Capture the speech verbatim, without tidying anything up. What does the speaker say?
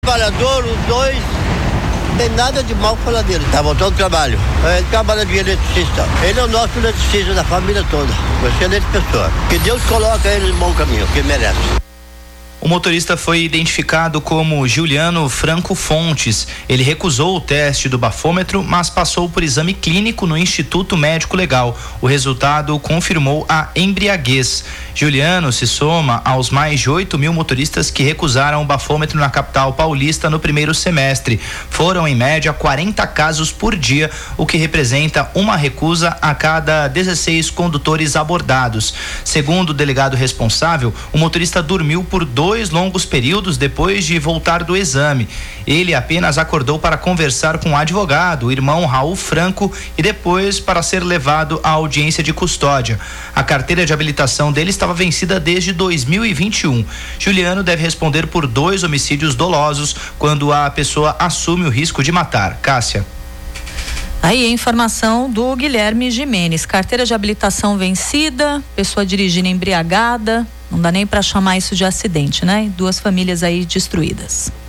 Trabalhador, os dois, não tem nada de mal falar dele, tá voltando ao trabalho. Ele trabalha de eletricista. Ele é o nosso eletricista da família toda. Uma excelente pessoa. Que Deus coloca ele no bom caminho, que merece. O motorista foi identificado como Juliano Franco Fontes. Ele recusou o teste do bafômetro, mas passou por exame clínico no Instituto Médico Legal. O resultado confirmou a embriaguez. Juliano se soma aos mais de oito mil motoristas que recusaram o bafômetro na capital paulista no primeiro semestre. Foram, em média, quarenta casos por dia, o que representa uma recusa a cada dezesseis condutores abordados. Segundo o delegado responsável, o motorista dormiu por dois Dois longos períodos depois de voltar do exame. Ele apenas acordou para conversar com o advogado, o irmão Raul Franco, e depois para ser levado à audiência de custódia. A carteira de habilitação dele estava vencida desde dois mil e vinte e um. Juliano deve responder por dois homicídios dolosos quando a pessoa assume o risco de matar. Cássia. Aí a informação do Guilherme Gimenez, carteira de habilitação vencida, pessoa dirigindo embriagada, não dá nem para chamar isso de acidente, né? Duas famílias aí destruídas.